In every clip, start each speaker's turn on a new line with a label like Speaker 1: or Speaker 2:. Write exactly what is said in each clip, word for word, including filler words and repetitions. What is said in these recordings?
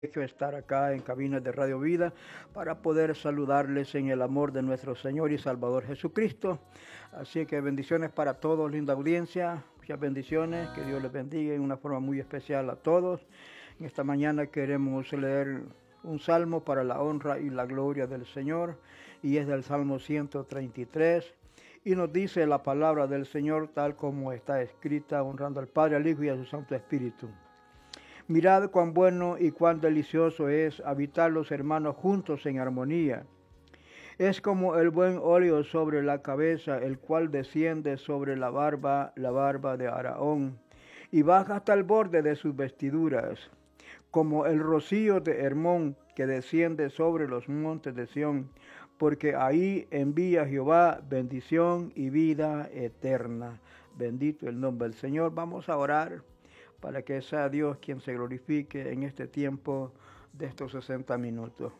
Speaker 1: Hecho estar acá en cabinas de Radio Vida para poder saludarles en el amor de nuestro Señor y Salvador Jesucristo. Así que bendiciones para todos, linda audiencia, muchas bendiciones, que Dios les bendiga en una forma muy especial a todos. En esta mañana queremos leer un salmo para la honra y la gloria del Señor, y es del Salmo ciento treinta y tres, y nos dice la palabra del Señor tal como está escrita, honrando al Padre, al Hijo y a su Santo Espíritu. Mirad cuán bueno y cuán delicioso es habitar los hermanos juntos en armonía. Es como el buen óleo sobre la cabeza, el cual desciende sobre la barba, la barba de Aarón, y baja hasta el borde de sus vestiduras, como el rocío de Hermón que desciende sobre los montes de Sión, porque ahí envía Jehová bendición y vida eterna. Bendito el nombre del Señor. Vamos a orar para que sea Dios quien se glorifique en este tiempo de estos sesenta minutos.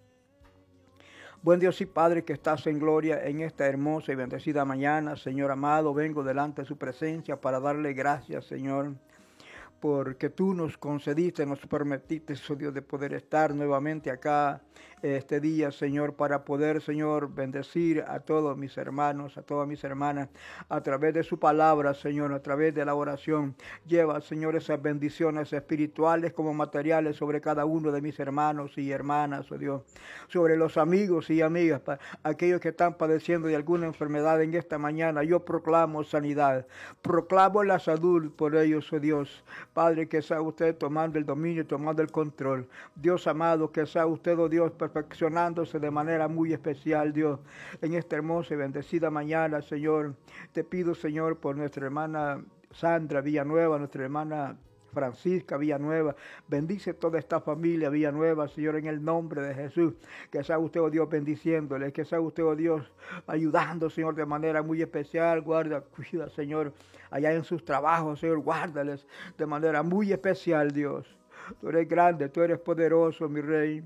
Speaker 1: Buen Dios y Padre que estás en gloria en esta hermosa y bendecida mañana, Señor amado, vengo delante de su presencia para darle gracias, Señor, porque tú nos concediste, nos permitiste, oh Dios, de poder estar nuevamente acá este día, Señor, para poder, Señor, bendecir a todos mis hermanos, a todas mis hermanas, a través de su palabra, Señor, a través de la oración. Lleva, Señor, esas bendiciones espirituales como materiales sobre cada uno de mis hermanos y hermanas, oh Dios, sobre los amigos y amigas, aquellos que están padeciendo de alguna enfermedad en esta mañana. Yo proclamo sanidad, proclamo la salud por ellos, oh Dios. Padre, que sea usted tomando el dominio, tomando el control. Dios amado, que sea usted, oh Dios, perfeccionándose de manera muy especial, Dios, en esta hermosa y bendecida mañana, Señor. Te pido, Señor, por nuestra hermana Sandra Villanueva, nuestra hermana Francisca Villanueva. Bendice toda esta familia Villanueva, Señor, en el nombre de Jesús. Que sea usted, oh Dios, bendiciéndole. Que sea usted, oh Dios, ayudando, Señor, de manera muy especial. Guarda, cuida, Señor, allá en sus trabajos, Señor, guárdales de manera muy especial, Dios. Tú eres grande, tú eres poderoso, mi Rey.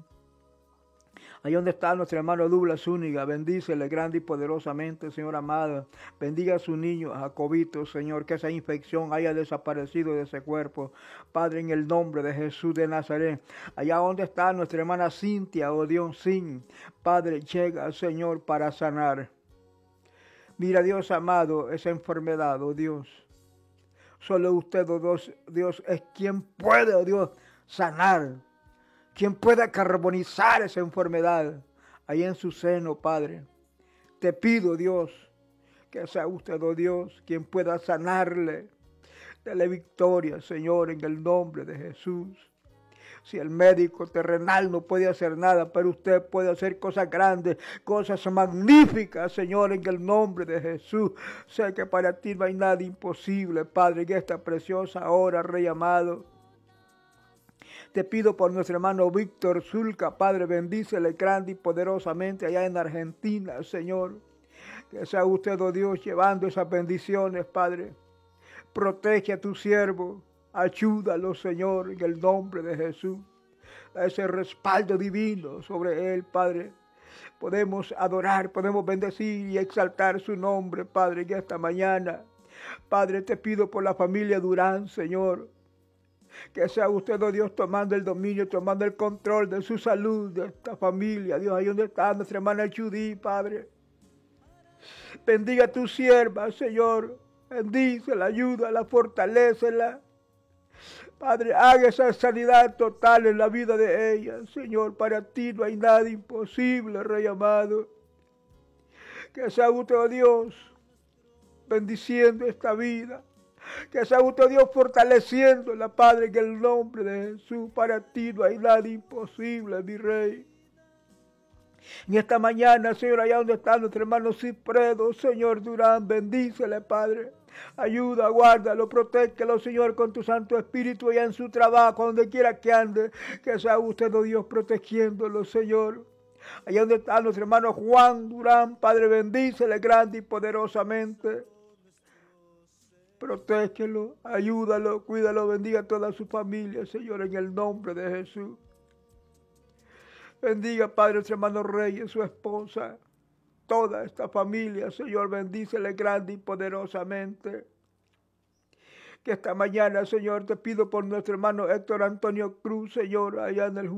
Speaker 1: Ahí donde está nuestro hermano Douglas Zúñiga, bendícele grande y poderosamente, Señor amado. Bendiga a su niño, a Jacobito, Señor, que esa infección haya desaparecido de ese cuerpo. Padre, en el nombre de Jesús de Nazaret. Allá donde está nuestra hermana Cintia, oh Dios, Sin. Padre, llega, Señor, para sanar. Mira, Dios amado, esa enfermedad, oh Dios. Solo usted, oh Dios, Dios es quien puede, oh Dios, sanar. Quien pueda carbonizar esa enfermedad ahí en su seno, Padre. Te pido, Dios, que sea usted, oh Dios, quien pueda sanarle. Dale victoria, Señor, en el nombre de Jesús. Si el médico terrenal no puede hacer nada, pero usted puede hacer cosas grandes, cosas magníficas, Señor, en el nombre de Jesús. Sé que para ti no hay nada imposible, Padre, en esta preciosa hora, Rey amado. Te pido por nuestro hermano Víctor Zulca, Padre, bendícele grande y poderosamente allá en Argentina, Señor. Que sea usted, oh Dios, llevando esas bendiciones, Padre. Protege a tu siervo, ayúdalo, Señor, en el nombre de Jesús. Da ese respaldo divino sobre él, Padre. Podemos adorar, podemos bendecir y exaltar su nombre, Padre, en esta mañana. Padre, te pido por la familia Durán, Señor. Que sea usted, oh Dios, tomando el dominio, tomando el control de su salud, de esta familia. Dios, ahí donde está nuestra hermana Judy, Padre. Bendiga a tu sierva, Señor. Bendícela, ayúdala, fortalécela. Padre, haga esa sanidad total en la vida de ella. Señor, para ti no hay nada imposible, Rey amado. Que sea usted, oh Dios, bendiciendo esta vida. Que sea usted, Dios, fortaleciéndola, Padre, en el nombre de Jesús. Para ti no hay nada imposible, mi Rey. En esta mañana, Señor, allá donde está nuestro hermano Cipredo, Señor Durán, bendícele, Padre. Ayuda, guárdalo, protégelo, Señor, con tu Santo Espíritu allá en su trabajo, donde quiera que ande. Que sea usted, oh Dios, protegiéndolo, Señor. Allá donde está nuestro hermano Juan Durán, Padre, bendícele grande y poderosamente. Protégelo, ayúdalo, cuídalo, bendiga a toda su familia, Señor, en el nombre de Jesús. Bendiga, Padre, nuestro hermano Reyes, su esposa, toda esta familia, Señor, bendícele grande y poderosamente. que esta mañana, Señor, te pido por nuestro hermano Héctor Antonio Cruz, Señor, allá en el